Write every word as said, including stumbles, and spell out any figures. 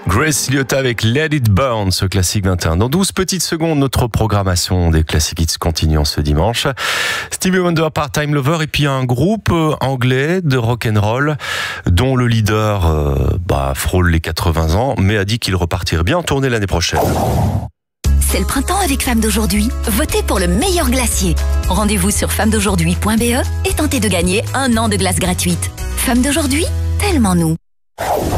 Grace Liotta avec Let It Burn, ce classique vingt et un. Dans douze petites secondes, notre programmation des Classic Hits continue en ce dimanche. Stevie Wonder, Part-Time Lover, et puis un groupe anglais de rock'n'roll dont le leader euh, bah, frôle les quatre-vingts ans, mais a dit qu'il repartirait bien en tournée l'année prochaine. C'est le printemps avec Femmes d'aujourd'hui. Votez pour le meilleur glacier. Rendez-vous sur femmes d'aujourd'hui point b e et tentez de gagner un an de glace gratuite. Femmes d'aujourd'hui, tellement nous.